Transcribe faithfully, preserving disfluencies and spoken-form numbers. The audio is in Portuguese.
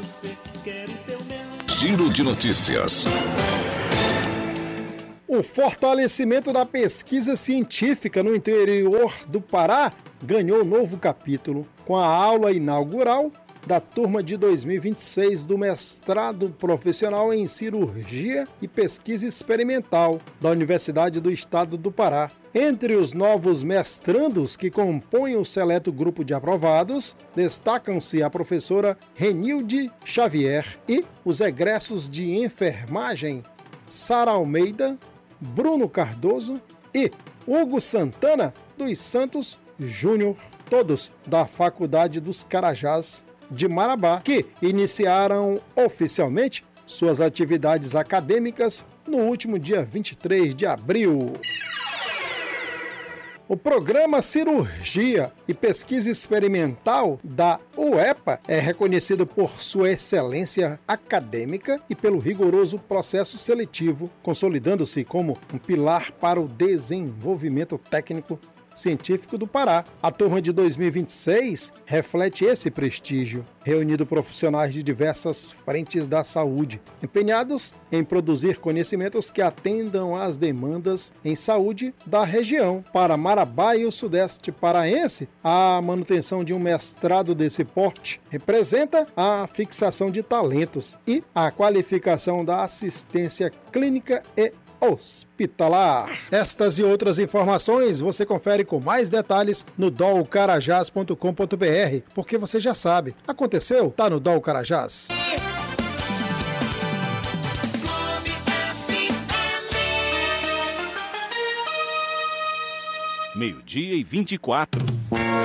Giro de notícias. O fortalecimento da pesquisa científica no interior do Pará ganhou novo capítulo com a aula inaugural da turma de dois mil e vinte e seis do mestrado profissional em cirurgia e pesquisa experimental da Universidade do Estado do Pará. Entre os novos mestrandos que compõem o seleto grupo de aprovados, destacam-se a professora Renilde Xavier e os egressos de enfermagem Sara Almeida, Bruno Cardoso e Hugo Santana dos Santos Júnior, todos da Faculdade dos Carajás de Marabá, que iniciaram oficialmente suas atividades acadêmicas no último dia vinte e três de abril. O programa Cirurgia e Pesquisa Experimental da U E P A é reconhecido por sua excelência acadêmica e pelo rigoroso processo seletivo, consolidando-se como um pilar para o desenvolvimento técnico científico do Pará. A turma de dois mil e vinte e seis reflete esse prestígio, reunindo profissionais de diversas frentes da saúde, empenhados em produzir conhecimentos que atendam às demandas em saúde da região. Para Marabá e o Sudeste paraense, a manutenção de um mestrado desse porte representa a fixação de talentos e a qualificação da assistência clínica e hospitalar. Estas e outras informações você confere com mais detalhes no dol carajás ponto com ponto br, porque você já sabe, aconteceu, tá no Dol Carajás. Meio-dia e vinte e quatro.